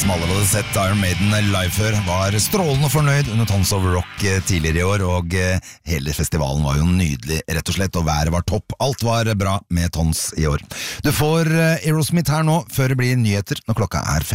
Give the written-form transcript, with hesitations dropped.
som alle hadde sett Iron Maiden live før, var strålende fornøyd under Tons of Rock tidligere i år, og hele festivalen var jo nydelig, rett og slett, og været var topp. Alt var bra med Tons i år. Du får Aerosmith her nå, før det blir nyheter, når klokka er 5.